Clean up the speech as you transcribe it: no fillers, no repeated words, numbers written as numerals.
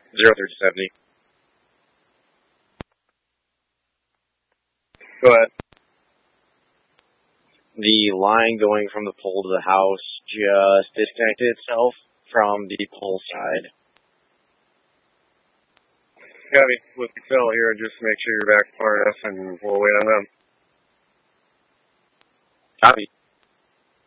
0370. Go ahead. The line going from the pole to the house just disconnected itself from the pole side. Copy. With Phil here, just make sure you're back far enough, and we'll wait on them. Copy.